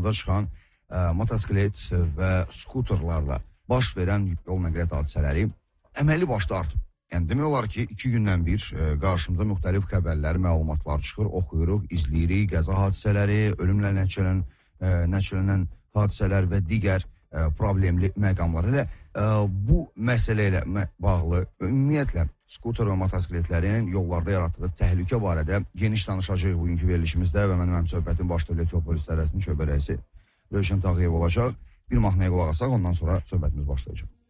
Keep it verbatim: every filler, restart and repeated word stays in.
qarşımıza çıxan ə, motosiklet və skuterlarla baş verən yol nəqliyyat hadisələri əməlli başda artıb. Yəni demək olar ki, iki gündən bir ə, qarşımıza müxtəlif xəbərlər, məlumatlar çıxır, oxuyuruq, izləyirik, qəza hadisələri, ölümlə nəticələnən, ə, nəticələnən hadisələr və digər ə, problemli məqamlar. Elə ə, bu məsələ ilə bağlı ümumiyyətlə skuter və motosikletlərin yollarda yaratdığı təhlükə barədə geniş danışacağıq bugünkü verilişimizdə və mənim söhbətin baş dövlət yol polis idarəsinin şöbə rəisi Rövşən Tağıyev olacaq. Bir mahnıya qulaq asaq, ondan sonra söhbətimiz başlayacaq.